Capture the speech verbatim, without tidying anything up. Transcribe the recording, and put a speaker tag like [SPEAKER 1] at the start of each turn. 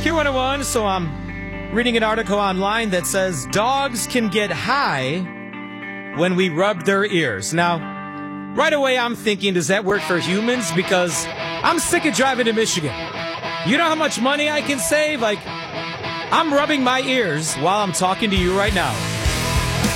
[SPEAKER 1] Q one oh one, so I'm reading an article online that says dogs can get high when we rub their ears. Now, right away I'm thinking, does that work for humans? Because I'm sick of driving to Michigan. You know how much money I can save? Like, I'm rubbing my ears while I'm talking to you right now.